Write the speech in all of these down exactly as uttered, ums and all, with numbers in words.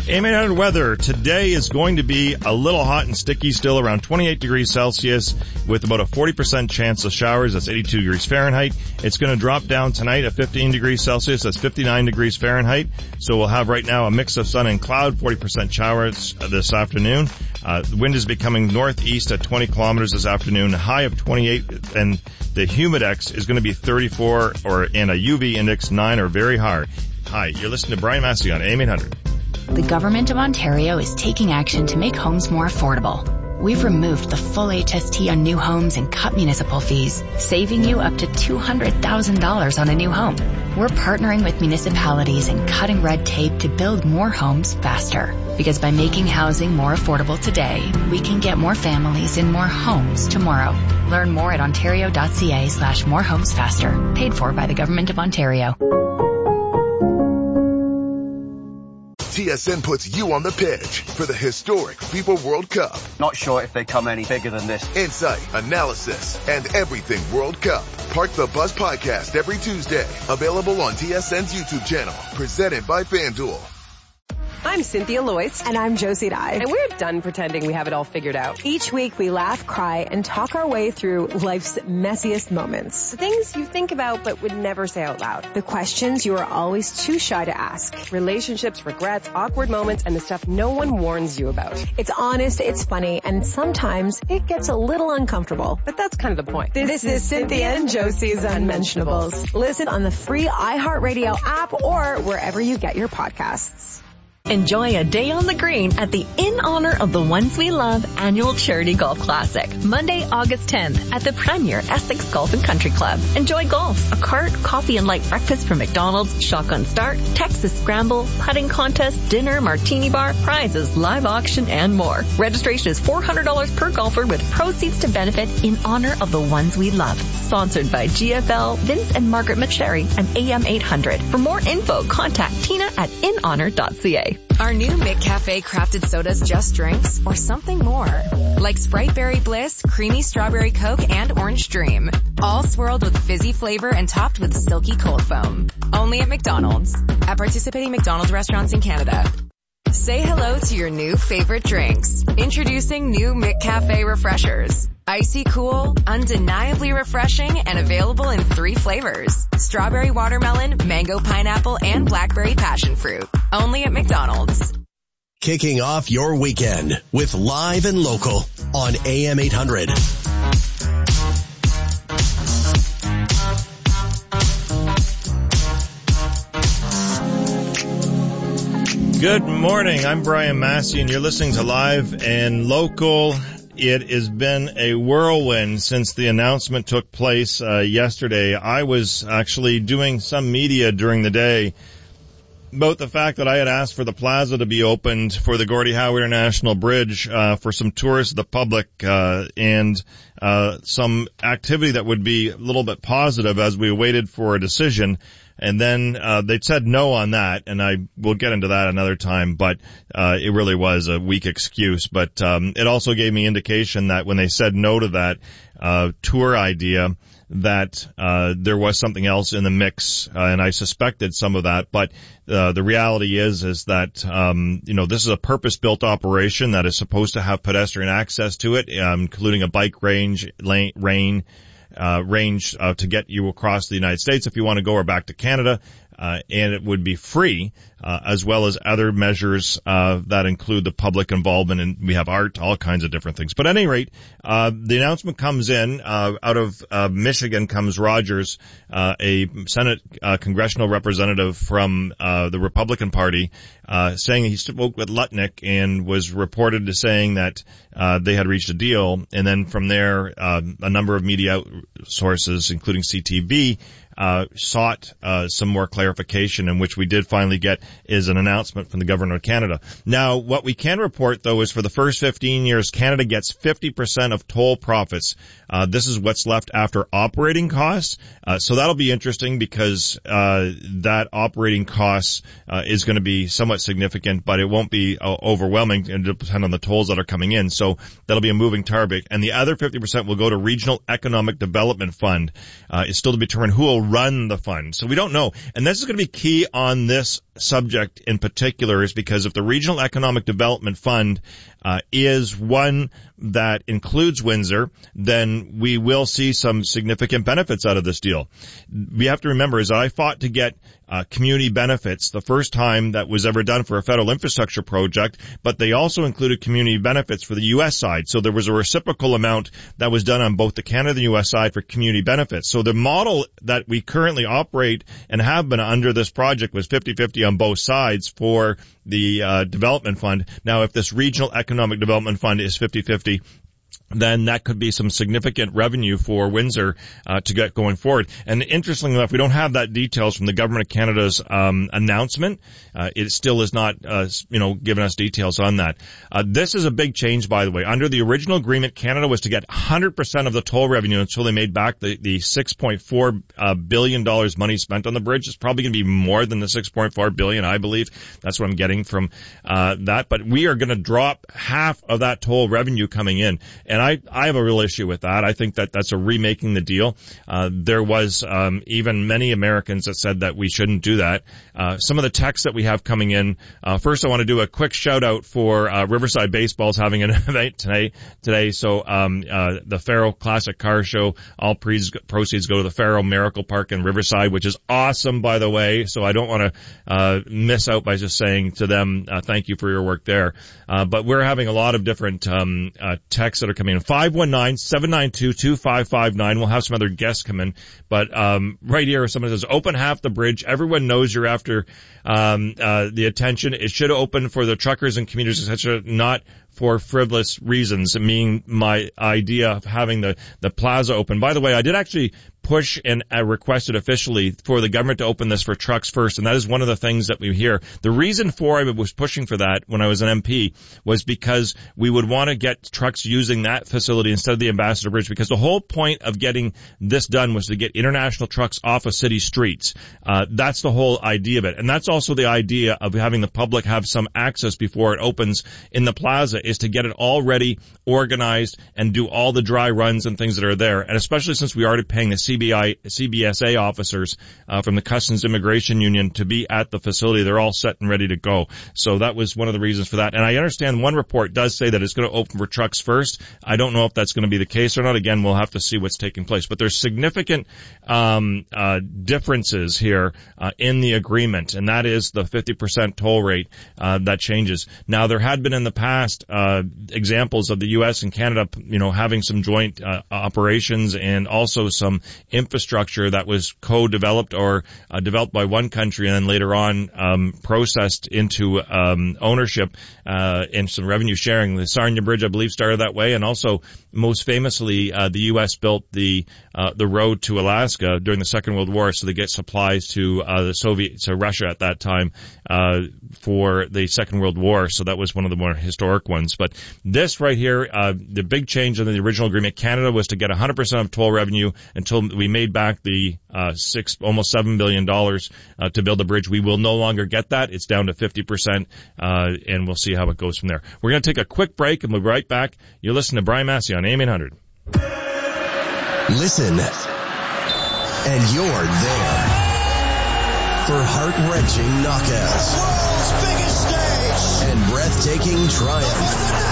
A M eight hundred weather. Today is going to be a little hot and sticky still, around twenty-eight degrees Celsius with about a forty percent chance of showers. That's eighty-two degrees Fahrenheit. It's going to drop down tonight at fifteen degrees Celsius. That's fifty-nine degrees Fahrenheit. So we'll have right now a mix of sun and cloud, forty percent showers this afternoon. Uh, the wind is becoming northeast at twenty kilometers this afternoon, a high of twenty-eight, and the humidex is going to be thirty-four, or and a U V index nine, or very high. Hi, you're listening to Brian Massey on A M eight hundred. The Government of Ontario is taking action to make homes more affordable. We've removed the full H S T on new homes and cut municipal fees, saving you up to two hundred thousand dollars on a new home. We're partnering with municipalities and cutting red tape to build more homes faster. Because by making housing more affordable today, we can get more families in more homes tomorrow. Learn more at ontario.ca slash more homes faster. Paid for by the Government of Ontario. T S N puts you on the pitch for the historic FIFA World Cup. Not sure if they come any bigger than this. Insight, analysis, and everything World Cup. Park the Bus podcast every Tuesday. Available on T S N's YouTube channel. Presented by FanDuel. I'm Cynthia Loyce. And I'm Josie Dye. And we're done pretending we have it all figured out. Each week we laugh, cry, and talk our way through life's messiest moments. The things you think about but would never say out loud. The questions you are always too shy to ask. Relationships, regrets, awkward moments, and the stuff no one warns you about. It's honest, it's funny, and sometimes it gets a little uncomfortable. But that's kind of the point. This, this is Cynthia and Josie's Unmentionables. Listen on the free iHeartRadio app or wherever you get your podcasts. Enjoy a day on the green at the In Honor of the Ones We Love annual charity golf classic, Monday, August tenth at the Premier Essex Golf and Country Club. Enjoy golf, a cart, coffee and light breakfast from McDonald's, shotgun start, Texas scramble, putting contest, dinner, martini bar, prizes, live auction, and more. Registration is four hundred dollars per golfer with proceeds to benefit In Honor of the Ones We Love. Sponsored by G F L, Vince and Margaret McSherry, and A M eight hundred. For more info, contact Tina at in honor dot c a. Are new McCafe crafted sodas just drinks or something more? Like Sprite Berry Bliss, Creamy Strawberry Coke, and Orange Dream. All swirled with fizzy flavor and topped with silky cold foam. Only at McDonald's. At participating McDonald's restaurants in Canada. Say hello to your new favorite drinks. Introducing new McCafe Refreshers. Icy cool, undeniably refreshing, and available in three flavors. Strawberry watermelon, mango pineapple, and blackberry passion fruit. Only at McDonald's. Kicking off your weekend with Live and Local on A M eight hundred. Good morning. I'm Brian Massey, and you're listening to Live and Local. It has been a whirlwind since the announcement took place uh, yesterday. I was actually doing some media during the day about the fact that I had asked for the plaza to be opened for the Gordie Howe International Bridge uh, for some tours of the public uh, and uh, some activity that would be a little bit positive as we waited for a decision. And then uh they said no on that, and I will get into that another time, but uh it really was a weak excuse. But um it also gave me indication that when they said no to that uh tour idea, that uh there was something else in the mix, uh, and I suspected some of that. But uh the reality is is that um you know, this is a purpose-built operation that is supposed to have pedestrian access to it, um, including a bike range, lane, rain, Uh, range uh, to get you across the United States if you want to go, or back to Canada, uh, and it would be free, uh, as well as other measures uh, that include the public involvement, and we have art, all kinds of different things. But at any rate, uh, the announcement comes in, uh, out of uh, Michigan comes Rogers, uh, a Senate uh, congressional representative from uh, the Republican Party, uh, saying he spoke with Lutnick and was reported to saying that uh, they had reached a deal. And then from there, uh, a number of media sources, including C T V, uh, sought uh, some more clarification, and which we did finally get is an announcement from the Government of Canada. Now, what we can report, though, is for the first fifteen years, Canada gets fifty percent of toll profits. Uh, this is what's left after operating costs. Uh, so that'll be interesting because uh, that operating costs uh, is going to be somewhat significant, but it won't be uh, overwhelming. It'll depend on the tolls that are coming in. So that'll be a moving target. And the other fifty percent will go to Regional Economic Development Fund. Uh, it's still to be determined who will run the fund. So we don't know. And this is going to be key on this subject in particular is because if the Regional Economic Development Fund uh, is one that includes Windsor, then we will see some significant benefits out of this deal. We have to remember is that I fought to get uh, community benefits the first time that was ever done for a federal infrastructure project, but they also included community benefits for the U S side. So there was a reciprocal amount that was done on both the Canada and the U S side for community benefits. So the model that we currently operate and have been under this project was fifty-fifty on both sides for the uh, development fund. Now, if this Regional Economic Development Fund is fifty-fifty, then that could be some significant revenue for Windsor uh, to get going forward. And interestingly enough, we don't have that details from the Government of Canada's um, announcement. Uh, it still is not, uh, you know, giving us details on that. Uh, this is a big change, by the way. Under the original agreement, Canada was to get one hundred percent of the toll revenue until they made back the, the six point four uh, billion dollars money spent on the bridge. It's probably going to be more than the six point four billion dollars, I believe. That's what I'm getting from uh, that. But we are going to drop half of that toll revenue coming in. And I, I have a real issue with that. I think that that's a remaking the deal. Uh, there was um, even many Americans that said that we shouldn't do that. Uh, some of the texts that we have coming in. Uh, first, I want to do a quick shout out for uh, Riverside Baseball's having an event today. Today, so um, uh, the Faro Classic Car Show. All pre- proceeds go to the Faro Miracle Park in Riverside, which is awesome, by the way. So I don't want to uh, miss out by just saying to them, uh, thank you for your work there. Uh, but we're having a lot of different um, uh, texts that are coming in. five one nine, seven nine two, two five five nine. We'll have some other guests come in. But um right here, someone says, open half the bridge. Everyone knows you're after um uh the attention. It should open for the truckers and commuters, et cetera, not for frivolous reasons, meaning my idea of having the, the plaza open. By the way, I did actually push and uh, requested officially for the government to open this for trucks first, and that is one of the things that we hear. The reason for I was pushing for that when I was an M P was because we would want to get trucks using that facility instead of the Ambassador Bridge, because the whole point of getting this done was to get international trucks off of city streets. Uh, that's the whole idea of it. And that's also the idea of having the public have some access before it opens in the plaza, is to get it all ready, organized, and do all the dry runs and things that are there. And especially since we are already paying the C B I, C B S A officers uh, from the Customs Immigration Union to be at the facility, they're all set and ready to go. So that was one of the reasons for that. And I understand one report does say that it's going to open for trucks first. I don't know if that's going to be the case or not. Again, we'll have to see what's taking place. But there's significant um uh differences here uh, in the agreement, and that is the fifty percent toll rate uh, that changes. Now, there had been in the past uh examples of the U S and Canada, you know, having some joint uh, operations and also some infrastructure that was co-developed or uh, developed by one country and then later on um processed into um ownership uh and some revenue sharing. The Sarnia Bridge, I believe, started that way, and also most famously uh, the U S built the uh, the road to Alaska during the Second World War, so they get supplies to uh, the Soviet, to Russia at that time uh for the Second World War. So that was one of the more historic ones. But this right here, uh the big change in the original agreement, Canada was to get one hundred percent of toll revenue until we made back the uh six, almost seven billion dollars uh, to build the bridge. We will no longer get that. It's down to fifty percent, uh and we'll see how it goes from there. We're going to take a quick break and we'll be right back. You're listening to Brian Massey on A M eight hundred. Listen, and you're there for heart-wrenching knockouts, world's biggest stage, and breathtaking triumph.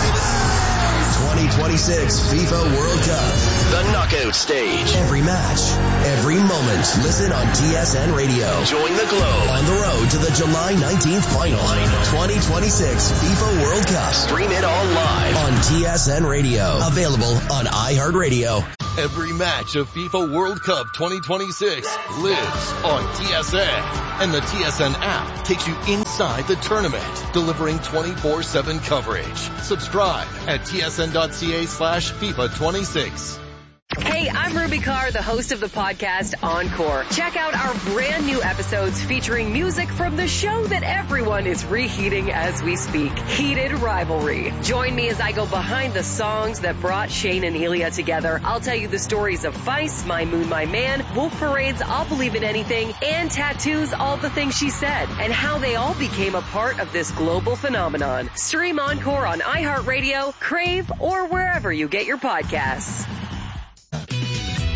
twenty twenty-six FIFA World Cup, the knockout stage. Every match, every moment. Listen on T S N Radio. Join the globe on the road to the July nineteenth final. twenty twenty-six FIFA World Cup. Stream it all live on T S N Radio. Available on iHeartRadio. Every match of FIFA World Cup twenty twenty-six lives on T S N. And the T S N app takes you inside the tournament, delivering twenty-four seven coverage. Subscribe at T S N dot C A slash FIFA twenty-six. Hey, I'm Ruby Carr, the host of the podcast Encore. Check out our brand new episodes featuring music from the show that everyone is reheating as we speak, Heated Rivalry. Join me as I go behind the songs that brought Shane and Elia together. I'll tell you the stories of Vice, My Moon, My Man, Wolf Parade's I'll Believe in Anything, and Tattoo's All the Things She Said, and how they all became a part of this global phenomenon. Stream Encore on iHeartRadio, Crave, or wherever you get your podcasts.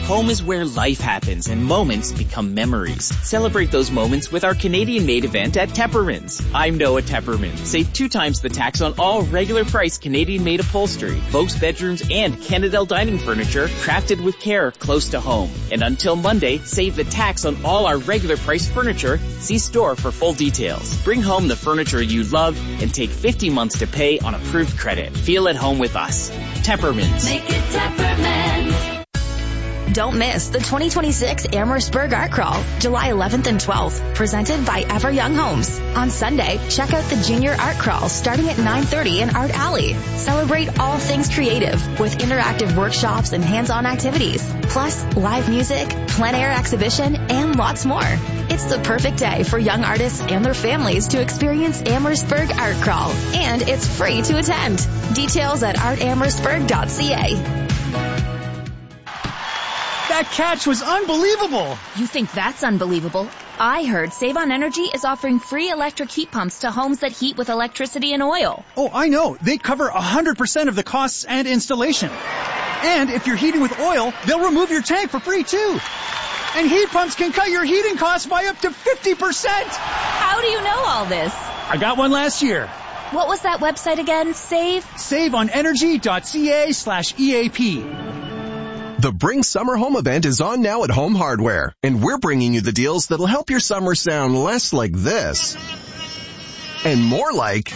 Home is where life happens and moments become memories. Celebrate those moments with our Canadian-made event at Tepperman's. I'm Noah Tepperman. Save two times the tax on all regular price Canadian-made upholstery, Vokes bedrooms, and Canadel dining furniture crafted with care close to home. And until Monday, save the tax on all our regular price furniture. See store for full details. Bring home the furniture you love and take fifty months to pay on approved credit. Feel at home with us. Tepperman's. Make it Tepperman's. Don't miss the twenty twenty-six Amherstburg Art Crawl, July eleventh and twelfth, presented by Ever Young Homes. On Sunday, check out the Junior Art Crawl starting at nine thirty in Art Alley. Celebrate all things creative with interactive workshops and hands-on activities, plus live music, plein air exhibition, and lots more. It's the perfect day for young artists and their families to experience Amherstburg Art Crawl, and it's free to attend. Details at art amherstburg dot c a. That catch was unbelievable! You think that's unbelievable? I heard Save On Energy is offering free electric heat pumps to homes that heat with electricity and oil. Oh, I know. They cover one hundred percent of the costs and installation. And if you're heating with oil, they'll remove your tank for free too. And heat pumps can cut your heating costs by up to fifty percent! How do you know all this? I got one last year. What was that website again? Save? save on energy dot c a slash E A P. The Bring Summer Home event is on now at Home Hardware, and we're bringing you the deals that'll help your summer sound less like this and more like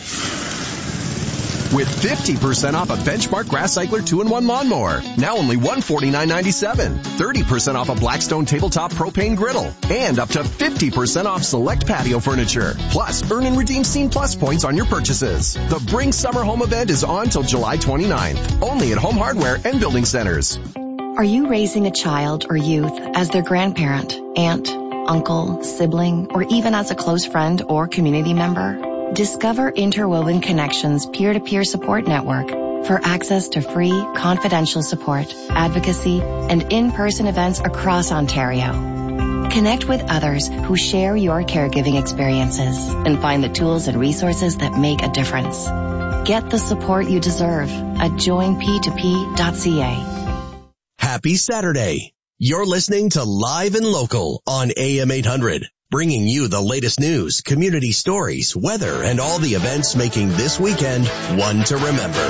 with fifty percent off a Benchmark Grass Cycler two in one lawnmower, now only one hundred forty-nine ninety-seven, thirty percent off a Blackstone tabletop propane griddle, and up to fifty percent off select patio furniture. Plus, earn and redeem Scene Plus points on your purchases. The Bring Summer Home event is on till July twenty-ninth, only at Home Hardware and Building Centers. Are you raising a child or youth as their grandparent, aunt, uncle, sibling, or even as a close friend or community member? Discover Interwoven Connections peer-to-peer support network for access to free, confidential support, advocacy, and in-person events across Ontario. Connect with others who share your caregiving experiences and find the tools and resources that make a difference. Get the support you deserve at join p two p dot c a. Happy Saturday. You're listening to Live and Local on A M eight hundred, bringing you the latest news, community stories, weather, and all the events making this weekend one to remember.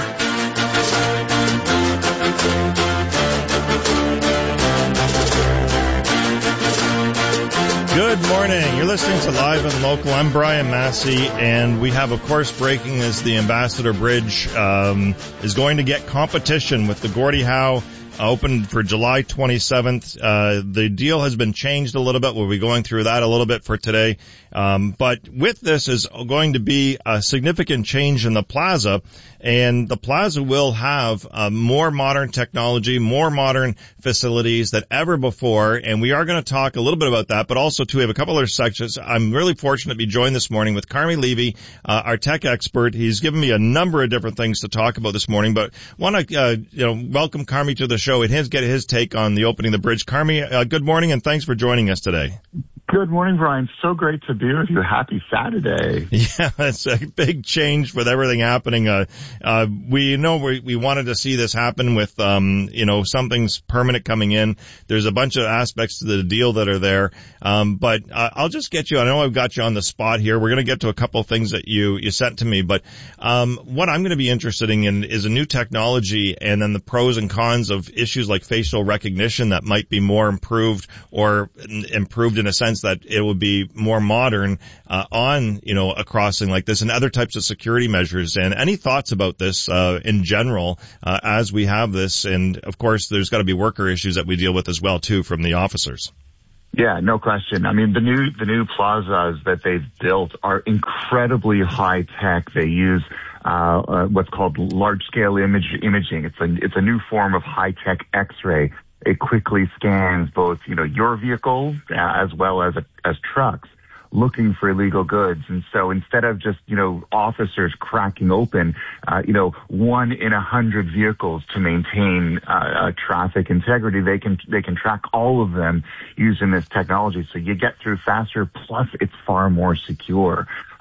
Good morning. You're listening to Live and Local. I'm Brian Massey, and we have, of course, breaking as the Ambassador Bridge um, is going to get competition with the Gordie Howe open for July twenty-seventh. Uh, the deal has been changed a little bit. We'll be going through that a little bit for today. Um, but with this is going to be a significant change in the plaza, and the plaza will have uh, more modern technology, more modern facilities than ever before, and we are going to talk a little bit about that, but also too, we have a couple other sections. I'm really fortunate to be joined this morning with Carmi Levy, uh, our tech expert. He's given me a number of different things to talk about this morning, but want to, uh, you know, welcome Carmi to the show and his, get his take on the opening of the bridge. Carmi, uh, good morning, and thanks for joining us today. Good morning, Brian. So great to be with you. Happy Saturday. Yeah, it's a big change with everything happening. Uh, uh, we know we, we wanted to see this happen with, um, you know, something's permanent coming in. There's a bunch of aspects to the deal that are there. Um, but uh, I'll just get you, I know I've got you on the spot here. We're going to get to a couple of things that you, you sent to me, but, um, what I'm going to be interested in is a new technology and then the pros and cons of issues like facial recognition that might be more improved or improved in a sense that it would be more modern uh, on, you know, a crossing like this and other types of security measures. And any thoughts about this uh, in general uh, as we have this? And, of course, there's got to be worker issues that we deal with as well, too, from the officers. Yeah, no question. I mean, the new the new plazas that they've built are incredibly high tech. They use uh, uh what's called large scale image imaging. It's a it's a new form of high tech X-ray. It quickly scans both, you know, your vehicle uh, as well as as trucks looking for illegal goods. And so instead of just, you know, officers cracking open, uh, you know, one in a hundred vehicles to maintain uh, uh, traffic integrity, they can they can track all of them using this technology. So you get through faster, plus it's far more secure. Uh,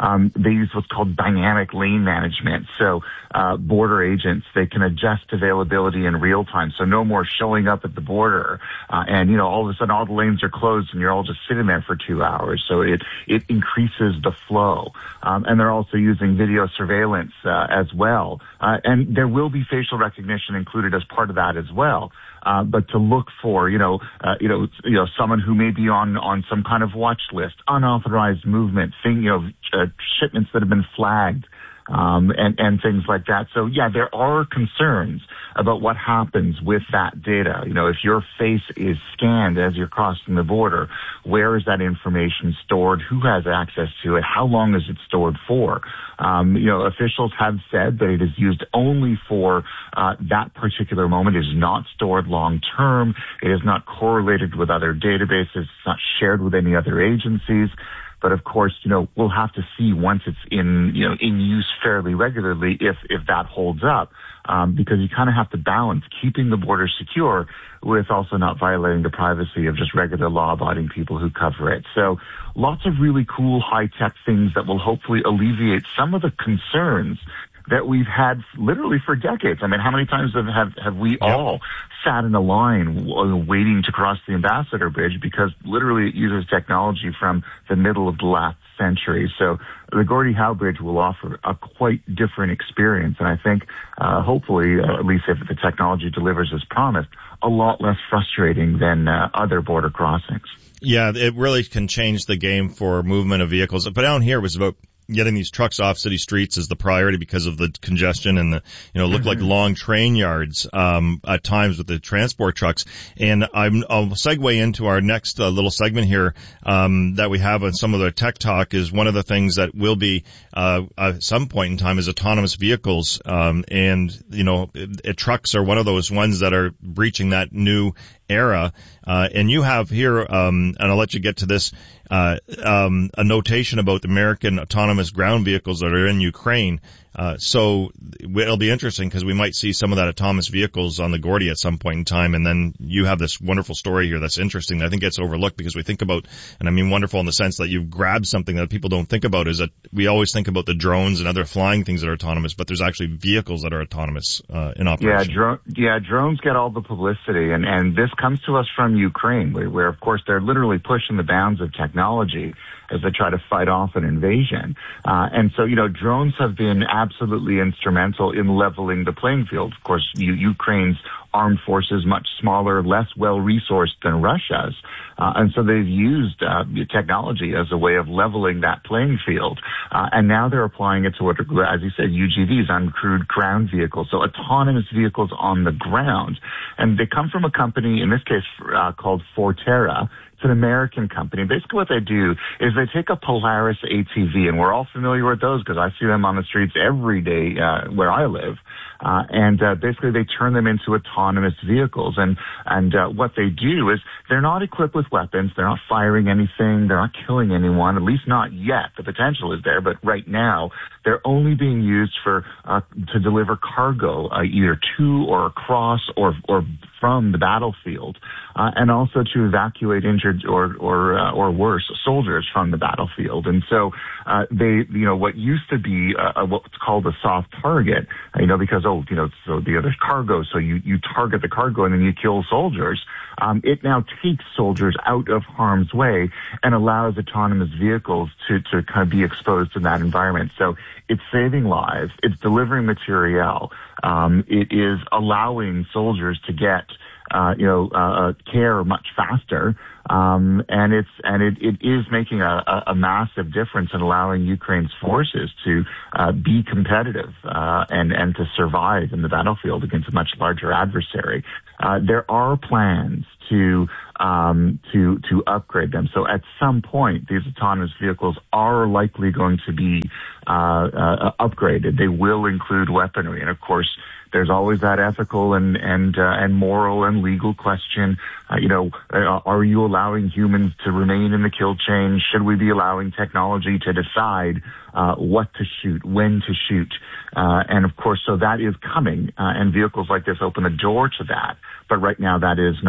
um, they use what's called dynamic lane management. So uh, border agents, they can adjust availability in real time. So no more showing up at the border uh, and, you know, all of a sudden all the lanes are closed and you're all just sitting there for two hours. So it, it increases the flow. Um, and they're also using video surveillance uh, as well. Uh, and there will be facial recognition included as part of that as well. Uh, but to look for, you know, uh, you know, you know, someone who may be on, on some kind of watch list, unauthorized movement, thing, you know, uh, shipments that have been flagged, um, and, and things like that. So yeah, there are concerns about what happens with that data. You know, if your face is scanned as you're crossing the border, where is that information stored? Who has access to it? How long is it stored for? Um, you know, officials have said that it is used only for uh, that particular moment. It is not stored long term. It is not correlated with other databases. It's not shared with any other agencies. But of course, you know, we'll have to see once it's in, you know, in use fairly regularly if, if that holds up. Um, because you kind of have to balance keeping the border secure with also not violating the privacy of just regular law-abiding people who cover it. So lots of really cool high-tech things that will hopefully alleviate some of the concerns that we've had literally for decades. I mean, how many times have, have, have we all sat in a line waiting to cross the Ambassador Bridge because literally it uses technology from the middle of the last century. So the Gordie Howe Bridge will offer a quite different experience. And I think, uh, hopefully, uh, at least if the technology delivers as promised, a lot less frustrating than uh, other border crossings. Yeah, it really can change the game for movement of vehicles. But down here it was about getting these trucks off city streets is the priority because of the congestion and the, you know, look mm-hmm. like long train yards, um, at times with the transport trucks. And I'm, I'll segue into our next uh, little segment here, um, that we have on some of the tech talk is one of the things that will be, uh, at some point in time is autonomous vehicles. Um, and, you know, it, it, trucks are one of those ones that are breaching that new era. Uh, and you have here, um, and I'll let you get to this, uh, um, a notation about the American autonomous ground vehicles that are in Ukraine. Uh, so it'll be interesting because we might see some of that autonomous vehicles on the Gordie at some point in time. And then you have this wonderful story here that's interesting that I think gets overlooked because we think about, and I mean wonderful in the sense that you've grabbed something that people don't think about is that we always think about the drones and other flying things that are autonomous, but there's actually vehicles that are autonomous, uh, in operation. Yeah, dro- yeah, drones get all the publicity and, and this comes to us from Ukraine where, where of course they're literally pushing the bounds of technology as they try to fight off an invasion. Uh, and so, you know, drones have been absolutely instrumental in leveling the playing field. Of course, U- Ukraine's armed forces much smaller, less well-resourced than Russia's. Uh, and so they've used uh, technology as a way of leveling that playing field. Uh, and now they're applying it to what, as you said, U G Vs, uncrewed ground vehicles, so autonomous vehicles on the ground. And they come from a company, in this case, uh, called Forterra. It's an American company. Basically what they do is they take a Polaris A T V, and we're all familiar with those because I see them on the streets every day uh, where I live. Uh, and uh, basically they turn them into autonomous vehicles. And and uh, what they do is they're not equipped with weapons. They're not firing anything. They're not killing anyone, at least not yet. The potential is there, but right now they're only being used for uh, to deliver cargo, uh, either to or across or or from the battlefield, uh, and also to evacuate injured or or uh, or worse soldiers from the battlefield. And so uh, they, you know, what used to be uh, what's called a soft target, you know, because oh, you know, so the other cargo, so you you target the cargo and then you kill soldiers. Um, it now takes soldiers out of harm's way and allows autonomous vehicles to to kind of be exposed to that environment. So it's saving lives. It's delivering materiel. Um, it is allowing soldiers to get, uh, you know, uh, care much faster. Um, and it's, and it, it is making a, a, a massive difference in allowing Ukraine's forces to, uh, be competitive, uh, and, and to survive in the battlefield against a much larger adversary. Uh, there are plans to, um, to, to upgrade them. So at some point, these autonomous vehicles are likely going to be, uh, uh, upgraded. They will include weaponry. And of course, there's always that ethical and and uh, and moral and legal question. Uh, you know, uh, are you allowing humans to remain in the kill chain? Should we be allowing technology to decide uh, what to shoot, when to shoot? Uh, and of course, so that is coming, uh, and vehicles like this open the door to that. But right now, that is not the case.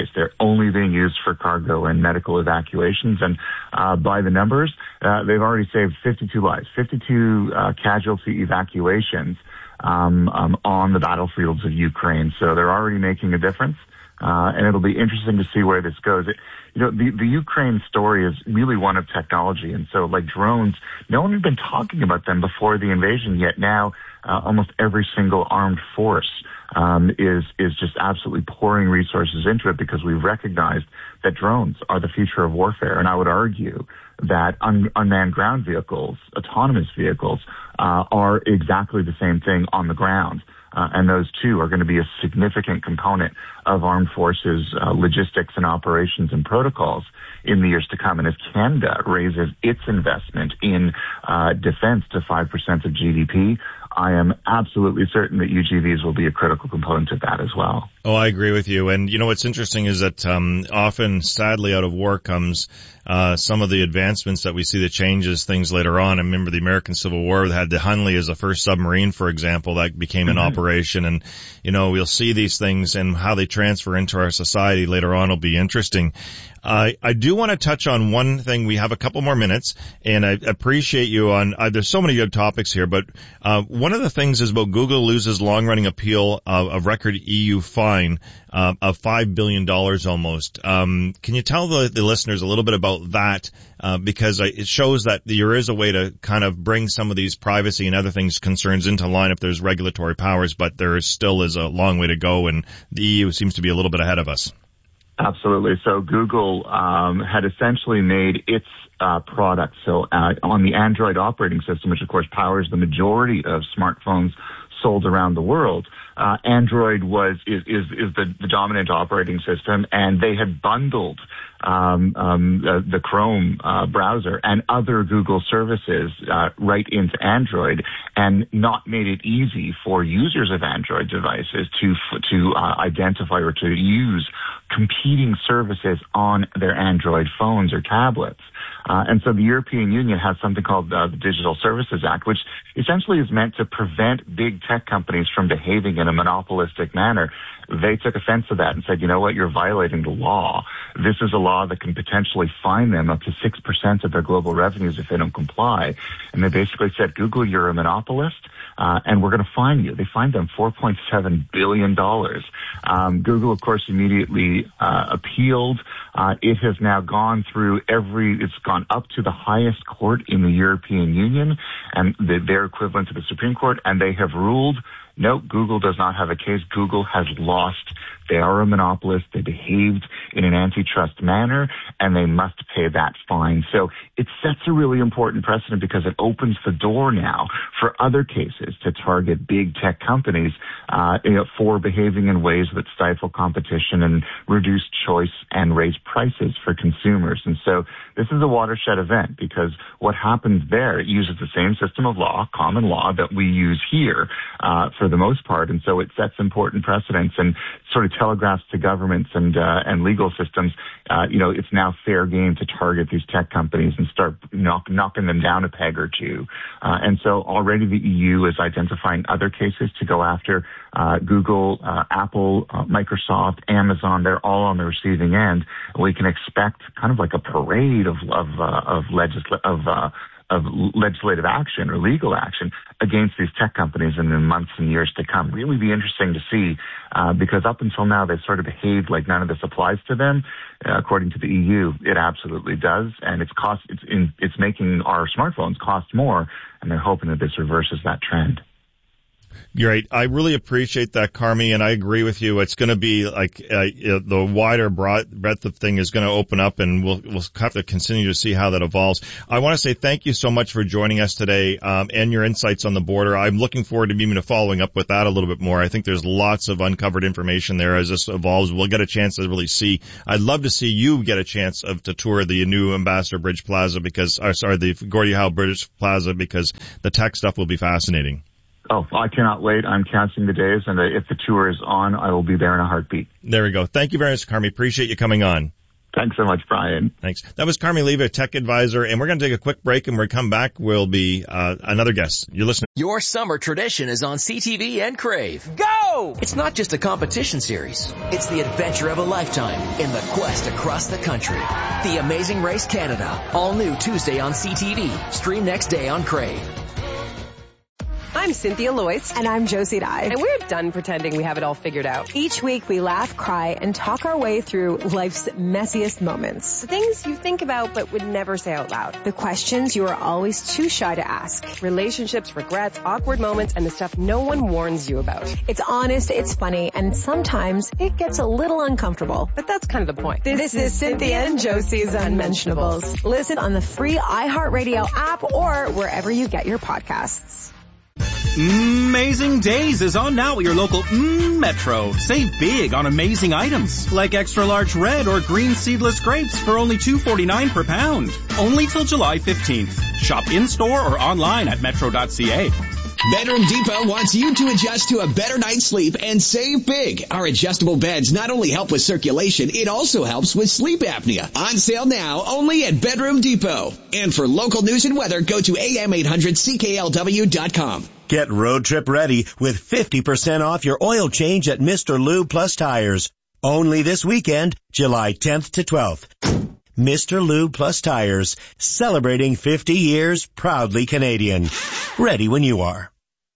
They're only being used for cargo and medical evacuations. And uh, by the numbers, uh, they've already saved fifty-two lives, fifty-two uh, casualty evacuations um, um, on the battlefields of Ukraine. So they're already making a difference. Uh, and it'll be interesting to see where this goes. It, you know, the, the Ukraine story is really one of technology. And so, like drones, no one had been talking about them before the invasion, yet now uh, almost every single armed force um, is is just absolutely pouring resources into it because we've recognized that drones are the future of warfare. And I would argue that un- unmanned ground vehicles, autonomous vehicles, uh, are exactly the same thing on the ground. Uh, and those two are going to be a significant component of armed forces uh, logistics and operations and protocols in the years to come. And as Canada raises its investment in uh, defense to five percent of G D P, I am absolutely certain that U G Vs will be a critical component of that as well. Oh, I agree with you. And, you know, what's interesting is that um, often, sadly, out of war comes uh, some of the advancements that we see that changes things later on. I remember the American Civil War had the Hunley as the first submarine, for example, that became an mm-hmm. operation. And, you know, we'll see these things and how they transfer into our society later on will be interesting. Uh, I do want to touch on one thing. We have a couple more minutes, and I appreciate you on uh, – there's so many good topics here, but uh, one of the things is about Google loses long-running appeal of, of record E U fine uh, of five billion dollars almost. Um, can you tell the, the listeners a little bit about that? Uh, because it shows that there is a way to kind of bring some of these privacy and other things concerns into line if there's regulatory powers, but there still is a long way to go, and the E U seems to be a little bit ahead of us. Absolutely. So Google um, had essentially made its uh, product, so uh, on the Android operating system, which of course powers the majority of smartphones sold around the world. Uh, Android was is is, is the, the dominant operating system, and they had bundled um, um, the, the Chrome uh, browser and other Google services uh, right into Android, and not made it easy for users of Android devices to to uh, identify or to use competing services on their Android phones or tablets. Uh, and so the European Union has something called uh, the Digital Services Act, which essentially is meant to prevent big tech companies from behaving in a monopolistic manner. They took offense to that and said, you know what, you're violating the law. This is a law that can potentially fine them up to six percent of their global revenues if they don't comply. And they basically said, Google, you're a monopolist, uh, and we're going to fine you. They fined them four point seven billion dollars. Um, Google, of course, immediately uh, appealed. Uh, it has now gone through every, it's gone up to the highest court in the European Union, and the, their equivalent to the Supreme Court, and they have ruled, no, Google does not have a case. Google has lost. They are a monopolist. They behaved in an antitrust manner, and they must pay that fine. So it sets a really important precedent because it opens the door now for other cases to target big tech companies uh, you know, for behaving in ways that stifle competition and reduce choice and raise prices for consumers. And so this is a watershed event because what happens there, it uses the same system of law, common law, that we use here uh, for the most part. And so it sets important precedents and sort of telegraphs to governments and uh, and legal systems, uh, you know, it's now fair game to target these tech companies and start knock, knocking them down a peg or two. Uh, and so already the E U is identifying other cases to go after. Uh, Google, uh, Apple, uh, Microsoft, Amazon, they're all on the receiving end. We can expect kind of like a parade of of uh, of legisl- of uh, of legislative action or legal action against these tech companies in the months and years to come. Really be interesting to see, uh, because up until now they've sort of behaved like none of this applies to them. Uh, according to the E U, it absolutely does, and it's cost, it's in, it's making our smartphones cost more, and they're hoping that this reverses that trend. You're right. I really appreciate that, Carmi, and I agree with you. It's going to be like uh, the wider broad, breadth of thing is going to open up, and we'll we'll have to continue to see how that evolves. I want to say thank you so much for joining us today um, and your insights on the border. I'm looking forward to even following up with that a little bit more. I think there's lots of uncovered information there as this evolves. We'll get a chance to really see. I'd love to see you get a chance of to tour the new Ambassador Bridge Plaza because, or sorry, the Gordie Howe Bridge Plaza because the tech stuff will be fascinating. Oh, I cannot wait. I'm counting the days, and if the tour is on, I will be there in a heartbeat. There we go. Thank you very much, Carmi. Appreciate you coming on. Thanks so much, Brian. Thanks. That was Carmi Leva, tech advisor, and we're going to take a quick break, and when we come back, we'll be uh, another guest. You're listening. Your summer tradition is on C T V and Crave. Go! It's not just a competition series. It's the adventure of a lifetime in the quest across the country. The Amazing Race Canada. All new Tuesday on C T V. Stream next day on Crave. I'm Cynthia Loyce. And I'm Josie Dye. And we're done pretending we have it all figured out. Each week we laugh, cry, and talk our way through life's messiest moments. The things you think about but would never say out loud. The questions you are always too shy to ask. Relationships, regrets, awkward moments, and the stuff no one warns you about. It's honest, it's funny, and sometimes it gets a little uncomfortable. But that's kind of the point. This, this is Cynthia and Josie's Unmentionables. Listen on the free iHeartRadio app or wherever you get your podcasts. Amazing Days is on now at your local mm, Metro. Save big on amazing items like extra large red or green seedless grapes for only two dollars and forty-nine cents per pound. Only till July fifteenth. Shop in-store or online at metro dot c a. Bedroom Depot wants you to adjust to a better night's sleep and save big. Our adjustable beds not only help with circulation, it also helps with sleep apnea. On sale now only at Bedroom Depot. And for local news and weather, go to A M eight hundred C K L W dot com. Get road trip ready with fifty percent off your oil change at Mister Lube Plus Tires. Only this weekend, July tenth to twelfth. Mister Lube Plus Tires, celebrating fifty years, proudly Canadian. Ready when you are.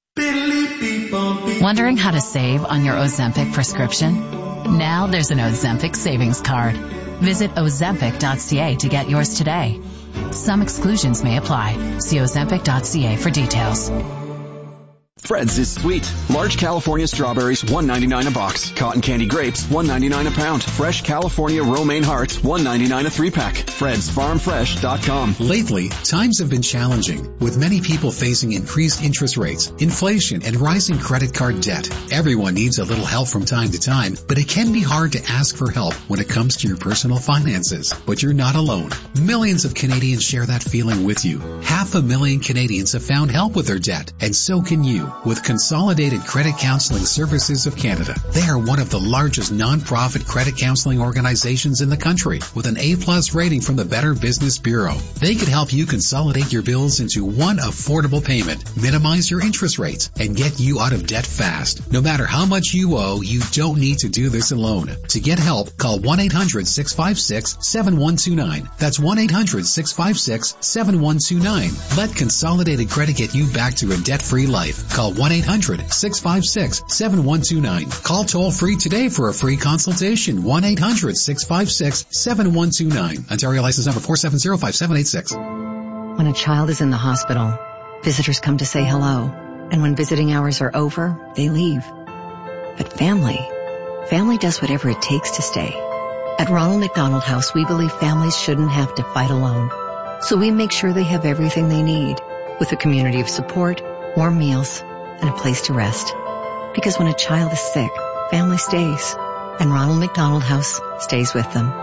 Wondering how to save on your Ozempic prescription? Now there's an Ozempic savings card. Visit ozempic dot c a to get yours today. Some exclusions may apply. See ozempic dot c a for details. Fred's is sweet. Large California strawberries, one ninety-nine a box. Cotton candy grapes, one ninety-nine a pound. Fresh California romaine hearts, one ninety-nine a three-pack. Fred's Farm Fresh dot com. Lately, times have been challenging, with many people facing increased interest rates, inflation, and rising credit card debt. Everyone needs a little help from time to time, but it can be hard to ask for help when it comes to your personal finances. But you're not alone. Millions of Canadians share that feeling with you. Half a million Canadians have found help with their debt, and so can you. With Consolidated Credit Counseling Services of Canada. They are one of the largest non-profit credit counseling organizations in the country with an A-plus rating from the Better Business Bureau. They can help you consolidate your bills into one affordable payment, minimize your interest rates, and get you out of debt fast. No matter how much you owe, you don't need to do this alone. To get help, call one eight hundred six five six seven one two nine. That's one eight hundred six five six seven one two nine. Let Consolidated Credit get you back to a debt-free life. Call one eight hundred six five six seven one two nine. Call toll free today for a free consultation. one eight hundred six five six seven one two nine. Ontario license number four seven zero five seven eight six. When a child is in the hospital, visitors come to say hello. And when visiting hours are over, they leave. But family, family does whatever it takes to stay. At Ronald McDonald House, we believe families shouldn't have to fight alone. So we make sure they have everything they need with a community of support, warm meals, and a place to rest. Because when a child is sick, family stays, and Ronald McDonald House stays with them.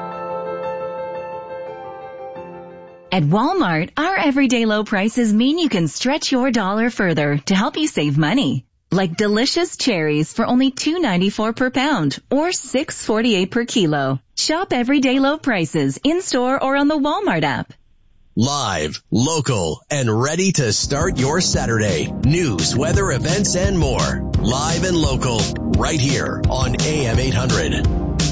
At Walmart, our everyday low prices mean you can stretch your dollar further to help you save money. Like delicious cherries for only two ninety-four per pound or six forty-eight per kilo. Shop everyday low prices in-store or on the Walmart app. Live, local, and ready to start your Saturday. News, weather, events, and more. Live and local, right here on A M eight hundred.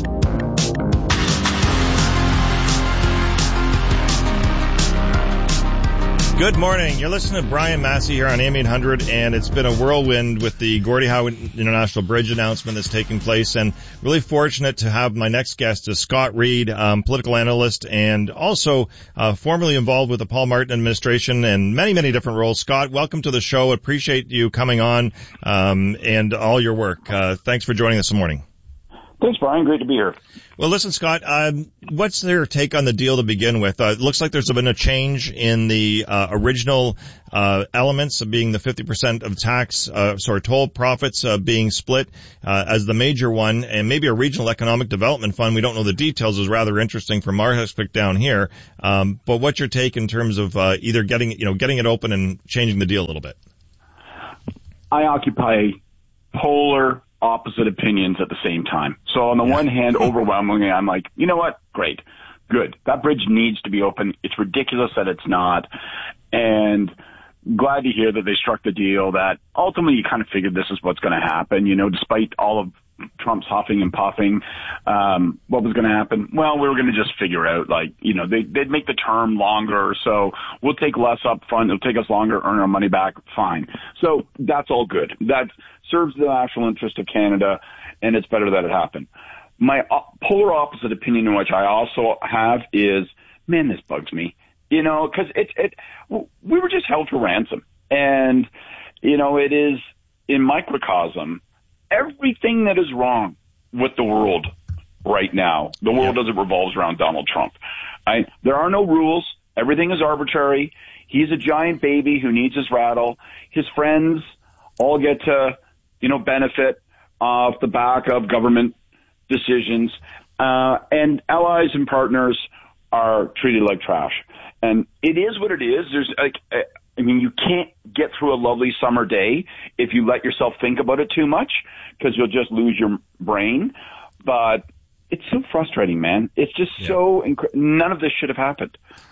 Good morning. You're listening to Brian Massey here on A M eight hundred, and it's been a whirlwind with the Gordie Howe International Bridge announcement that's taking place, and really fortunate to have my next guest is Scott Reid, um, political analyst, and also uh, formerly involved with the Paul Martin administration and many, many different roles. Scott, welcome to the show. Appreciate you coming on um, and all your work. Uh, thanks for joining us this morning. Thanks, Brian. Great to be here. Well, listen, Scott, um, what's their take on the deal to begin with? Uh, it looks like there's been a change in the uh, original uh, elements of being the fifty percent of tax, uh, sorry, toll profits uh, being split uh, as the major one, and maybe a regional economic development fund. We don't know the details. Is rather interesting from our aspect down here. Um, but what's your take in terms of uh, either getting, you know, getting it open and changing the deal a little bit? I occupy polar opposite opinions at the same time. So on the one hand, overwhelmingly, I'm like, you know what? Great. Good. That bridge needs to be open. It's ridiculous that it's not. And glad to hear that they struck the deal that ultimately you kind of figured this is what's going to happen, you know, despite all of Trump's huffing and puffing. Um, what was going to happen? Well, we were going to just figure out, like, you know, they, they'd make the term longer, so we'll take less up front. It'll take us longer to earn our money back. Fine. So that's all good. That serves the national interest of Canada, and it's better that it happened. My polar opposite opinion, in which I also have, is, man, this bugs me. You know, because it, it, we were just held for ransom. And, you know, it is, in microcosm, everything that is wrong with the world right now, the world yeah. as it revolves around Donald Trump. I, there are no rules. Everything is arbitrary. He's a giant baby who needs his rattle. His friends all get to, you know, benefit off the back of government decisions. Uh, and allies and partners are treated like trash. And it is what it is. There's like, I mean, you can't get through a lovely summer day if you let yourself think about it too much, because you'll just lose your brain. But it's so frustrating, man. It's just yeah. so inc- none of this should have happened.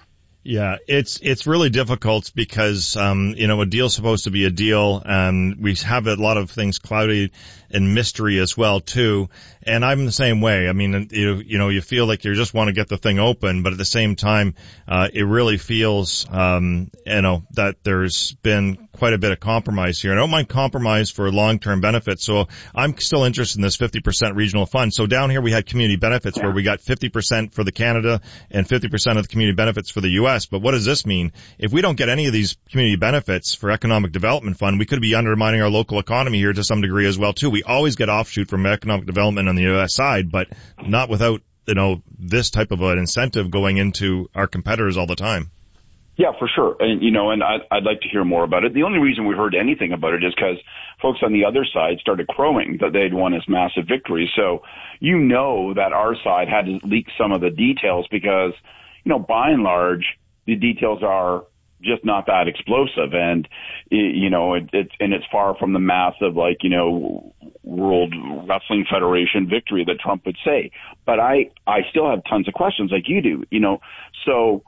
Yeah, it's it's really difficult because um you know, a deal's supposed to be a deal, and we have a lot of things cloudy in mystery as well too. And I'm the same way. I mean, you you know, you feel like you just want to get the thing open, but at the same time, uh it really feels um you know that there's been quite a bit of compromise here. I don't mind compromise for long-term benefits, so I'm still interested in this fifty percent regional fund. So down here we had community benefits where we got fifty percent for the Canada and fifty percent of the community benefits for the U S. But what does this mean? If we don't get any of these community benefits for economic development fund, we could be undermining our local economy here to some degree as well too. We always get offshoot from economic development on the U S side, but not without, you know, this type of an incentive going into our competitors all the time. Yeah, for sure. And, you know, and I'd, I'd like to hear more about it. The only reason we heard anything about it is because folks on the other side started crowing that they'd won this massive victory. So you know that our side had to leak some of the details because, you know, by and large, the details are just not that explosive. And, you know, it, it's, and it's far from the massive, like, you know, World Wrestling Federation victory that Trump would say. But I, I still have tons of questions like you do, you know. So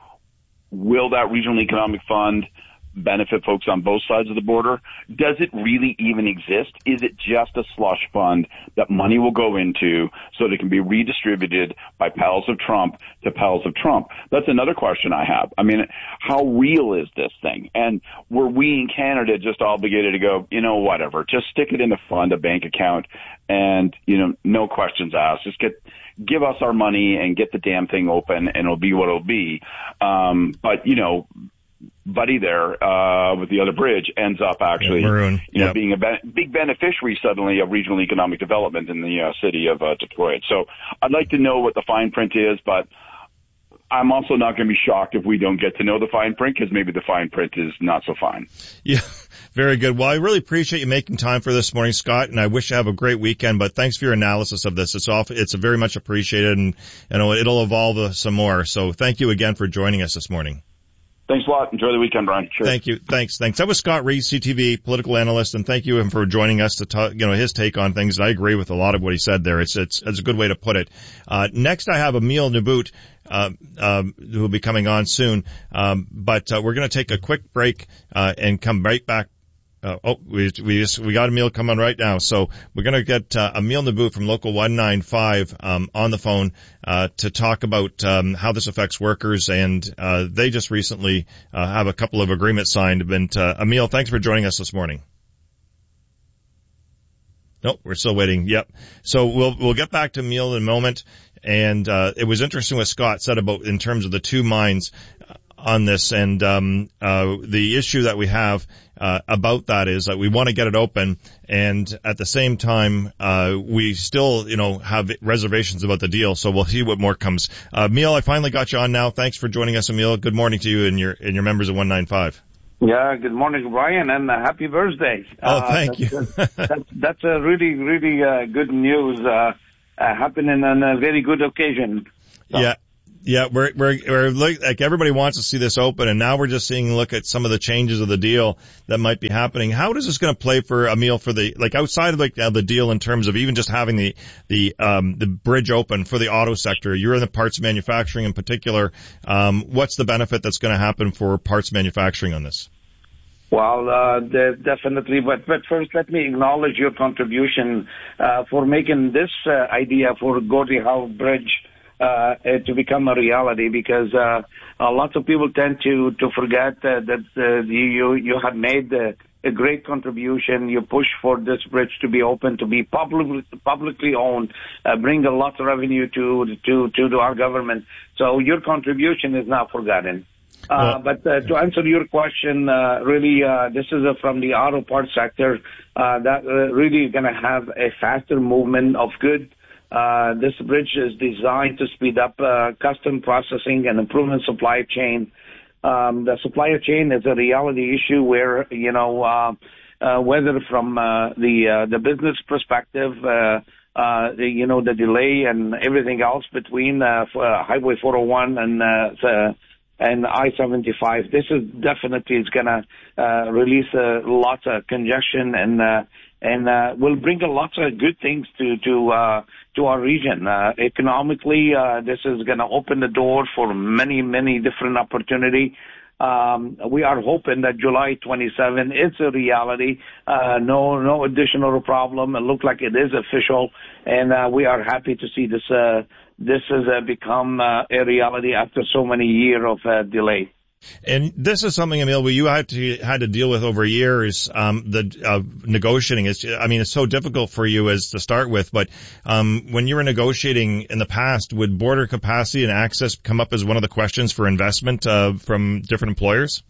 will that regional economic fund benefit folks on both sides of the border? Does it really even exist? Is it just a slush fund that money will go into so that it can be redistributed by pals of Trump to pals of Trump? That's another question I have. I mean, how real is this thing? And were we in Canada just obligated to go, you know, whatever, just stick it in the fund, a bank account, and, you know, no questions asked. Just get, give us our money and get the damn thing open and it'll be what it'll be. Um, but, you know, buddy there uh with the other bridge ends up actually yeah, Maroon. you know yep. being a be- big beneficiary suddenly of regional economic development in the uh, city of uh, Detroit. So I'd like to know what the fine print is, but I'm also not going to be shocked if we don't get to know the fine print, because maybe the fine print is not so fine. Yeah, very good. Well, I really appreciate you making time for this morning, Scott, and I wish you have a great weekend, but thanks for your analysis of this. It's off, it's very much appreciated, and you know, it'll evolve uh, some more. So thank you again for joining us this morning. Thanks a lot. Enjoy the weekend, Brian. Sure. Thank you. Thanks. Thanks. That was Scott Reid, C T V political analyst, and thank you him for joining us to talk, you know, his take on things. I agree with a lot of what he said there. It's, it's, it's a good way to put it. Uh, next I have Emil Nabut, uh, um, who will be coming on soon. Um, but, uh, we're going to take a quick break, uh, and come right back. Uh, oh, we, we just, we got Emil coming right now. So we're going to get, uh, Emil Nabut from Local one ninety-five, um, on the phone, uh, to talk about, um, how this affects workers. And, uh, they just recently, uh, have a couple of agreements signed. And, uh, Emil, thanks for joining us this morning. Nope, we're still waiting. Yep. So we'll, we'll get back to Emil in a moment. And, uh, it was interesting what Scott said about, in terms of the two minds on this, and um uh the issue that we have uh about that is that we want to get it open, and at the same time uh we still, you know, have reservations about the deal. So we'll see what more comes. Uh Emil, I finally got you on now. Thanks for joining us, Emil. Good morning to you and your and your members of one ninety-five. Yeah, good morning, Brian, and uh, happy birthday. Oh, thank uh, you. that's, that's, that's a really, really uh, good news uh, uh happening on a very good occasion. So. Yeah. Yeah, we're, we're, we're look, like everybody wants to see this open, and now we're just seeing look at some of the changes of the deal that might be happening. How is this going to play for Emil for the, like outside of like uh, the deal in terms of even just having the, the, um, the bridge open for the auto sector? You're in the parts manufacturing in particular. Um, what's the benefit that's going to happen for parts manufacturing on this? Well, uh, definitely. But, but first, let me acknowledge your contribution, uh, for making this, uh, idea for Gordie Howe Bridge Uh, to become a reality, because uh, uh, lots of people tend to to forget uh, that uh, you you have made uh, a great contribution. You push for this bridge to be open, to be publicly publicly owned, uh, bring a lot of revenue to to to, to our government. So your contribution is not forgotten. Uh, well, but uh, to answer your question, uh, really, uh, this is uh, from the auto parts sector uh, that uh, really going to have a faster movement of goods. Uh, this bridge is designed to speed up uh, custom processing and improvement supply chain. Um, the supply chain is a reality issue where, you know, uh, uh, whether from uh, the uh, the business perspective, uh, uh, the, you know, the delay and everything else between uh, Highway four oh one and uh, the, and I seventy-five, this is definitely is going to uh, release a lot of congestion and uh, and uh, will bring a lot of good things to to uh, to our region. Uh, economically, uh, this is going to open the door for many, many different opportunity. Um, we are hoping that July twenty-seventh is a reality. Uh, no, no additional problem. It looks like it is official, and uh, we are happy to see this. Uh, this has uh, become uh, a reality after so many years of uh, delay. And this is something, Emil, you had to had to deal with over years. Um, the uh, negotiating is, I mean, it's so difficult for you as to start with. But um, when you were negotiating in the past, would border capacity and access come up as one of the questions for investment uh, from different employers?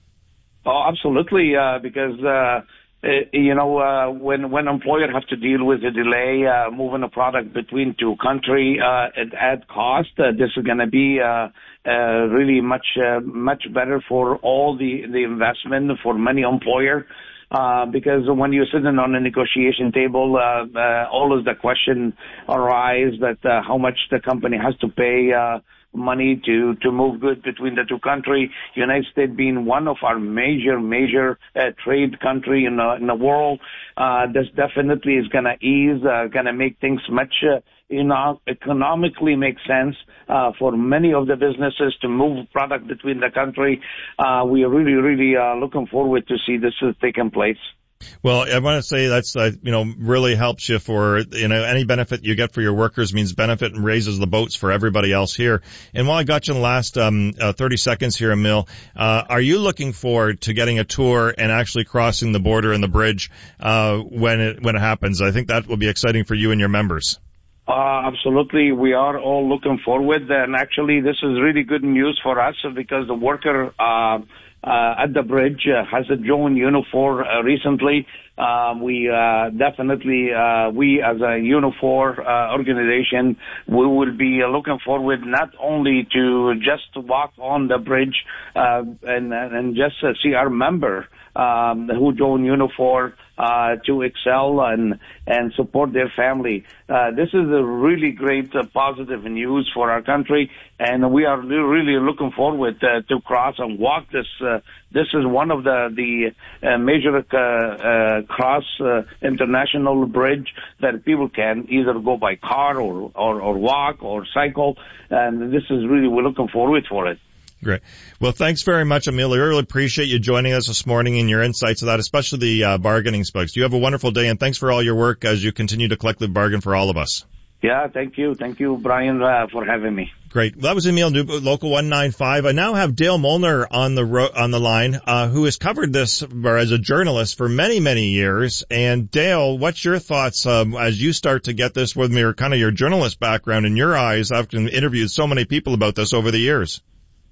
Oh, absolutely, uh, because uh, you know uh, when when employers have to deal with a delay uh, moving a product between two countries uh, at add cost, uh, this is going to be uh, Uh, really much uh, much better for all the, the investment for many employer, uh, because when you're sitting on a negotiation table, uh, uh, always the question arises that uh, how much the company has to pay uh, money to, to move goods between the two countries. United States being one of our major, major uh, trade country in the, in the world, uh, this definitely is going to ease, uh, going to make things much uh, you know, economically makes sense uh, for many of the businesses to move product between the country. Uh, we are really, really uh, looking forward to see this uh, taking place. Well, I want to say that's, uh, you know, really helps you for, you know, any benefit you get for your workers means benefit and raises the boats for everybody else here. And while I got you in the last um, uh, thirty seconds here, Emil, uh, are you looking forward to getting a tour and actually crossing the border and the bridge uh, when it when it happens? I think that will be exciting for you and your members. Uh, absolutely. We are all looking forward. And actually, this is really good news for us because the worker uh, uh, at the bridge uh, has joined Unifor uh, recently. Uh, we uh, definitely, uh, we as a Unifor uh, organization, we will be looking forward not only to just walk on the bridge uh, and, and just uh, see our member um, who joined Unifor uh, to excel and, and support their family. Uh, this is a really great uh, positive news for our country, and we are really looking forward uh, to cross and walk this. Uh, this is one of the, the uh, major uh, uh, cross uh, international bridge that people can either go by car or, or, or walk or cycle, and this is really, we're looking forward for it. Great. Well, thanks very much, Emil. I really appreciate you joining us this morning and your insights of that, especially the uh, bargaining spokes. You have a wonderful day, and thanks for all your work as you continue to collectively bargain for all of us. Yeah, thank you. Thank you, Brian, uh, for having me. Great. Well, that was Emil Dubuc, Local one ninety-five. I now have Dale Molnar on the ro- on the line, uh, who has covered this as a journalist for many, many years. And Dale, what's your thoughts um, as you start to get this with your kind of your journalist background in your eyes after interviewed so many people about this over the years?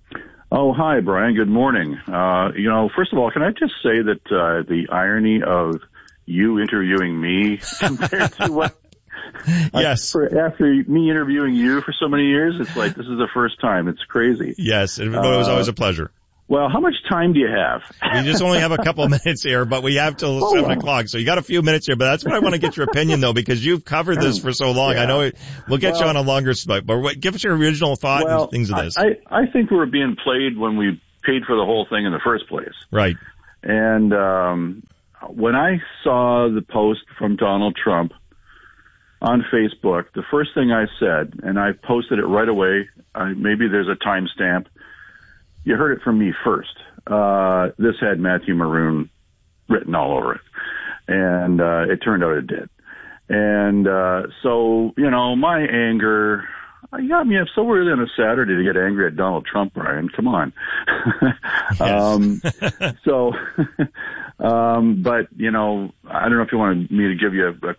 Oh, hi, Brian. Good morning. Uh, you know, first of all, can I just say that uh, the irony of you interviewing me compared to what Yes. I, for, after me interviewing you for so many years, it's like this is the first time. It's crazy. Yes, it, it was always a pleasure. Well, how much time do you have? We just only have a couple of minutes here, but we have till oh, seven o'clock. So you got a few minutes here, but that's what I want to get your opinion though, because you've covered this for so long. Yeah. I know it, we'll get well, you on a longer spot, but what, give us your original thought well, and things of this. I, I think we were being played when we paid for the whole thing in the first place. Right. And, um, when I saw the post from Donald Trump on Facebook, the first thing I said, and I posted it right away, uh, maybe there's a timestamp. You heard it from me first. Uh, this had Matthew Maroon written all over it. And, uh, it turned out it did. And, uh, so, you know, my anger, you got me up so early on a Saturday to get angry at Donald Trump, Brian. Come on. um, so, um, but, you know, I don't know if you wanted me to give you a, a